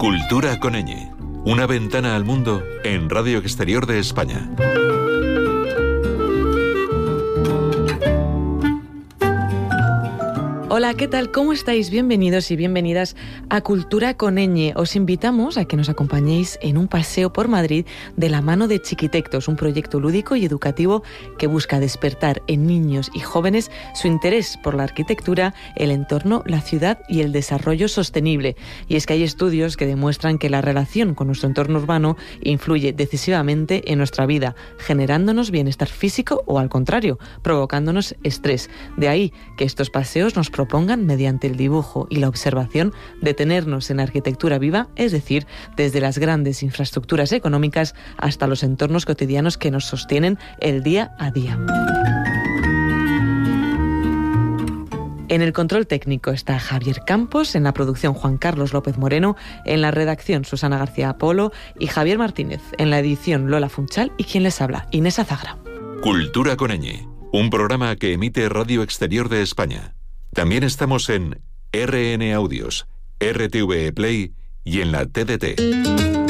Cultura con ñ. Una ventana al mundo en Radio Exterior de España. Hola, ¿qué tal? ¿Cómo estáis? Bienvenidos y bienvenidas a Cultura con ñ. Os invitamos a que nos acompañéis en un paseo por Madrid de la mano de Chiquitectos, un proyecto lúdico y educativo que busca despertar en niños y jóvenes su interés por la arquitectura, el entorno, la ciudad y el desarrollo sostenible. Y es que hay estudios que demuestran que la relación con nuestro entorno urbano influye decisivamente en nuestra vida, generándonos bienestar físico o, al contrario, provocándonos estrés. De ahí que estos paseos nos propongan, mediante el dibujo y la observación, detenernos en arquitectura viva, es decir, desde las grandes infraestructuras económicas hasta los entornos cotidianos que nos sostienen el día a día. En el control técnico está Javier Campos, en la producción Juan Carlos López Moreno, en la redacción Susana García Apolo y Javier Martínez, en la edición Lola Funchal y quien les habla, Inés Azagra. Cultura con ñ, un programa que emite Radio Exterior de España. También estamos en RN Audios, RTV Play y en la TDT.